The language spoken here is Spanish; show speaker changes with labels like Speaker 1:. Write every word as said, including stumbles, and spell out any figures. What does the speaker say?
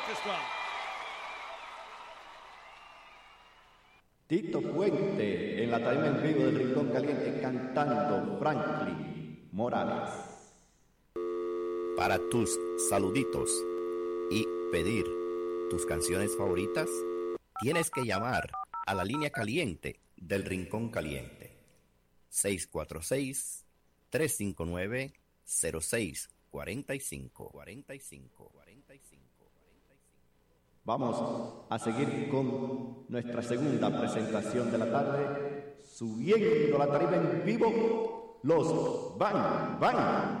Speaker 1: Orchestra.
Speaker 2: Tito Puente en la tarima en vivo del Rincón Caliente cantando Franklin Morales.
Speaker 3: Para tus saluditos y pedir tus canciones favoritas, tienes que llamar a la línea caliente del Rincón Caliente. seis cuatro seis, tres cinco nueve, cero seis cuatro cinco.
Speaker 2: Vamos a seguir con nuestra segunda presentación de la tarde, subiendo la tarima en vivo, los Bang Bang.